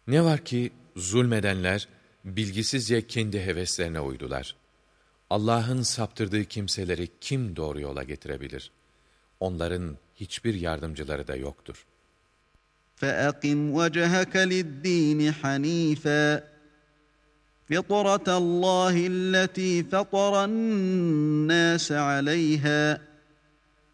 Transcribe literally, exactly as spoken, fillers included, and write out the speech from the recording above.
Ne var ki zulmedenler bilgisizce kendi heveslerine uydular. Allah'ın saptırdığı kimseleri kim doğru yola getirebilir? Onların hiçbir yardımcıları da yoktur. فَأَقِمْ وَجْهَكَ لِلدِّينِ حَنِيفًا فِطْرَةَ اللّٰهِ الَّتِي فَطَرَ النَّاسَ عَلَيْهَا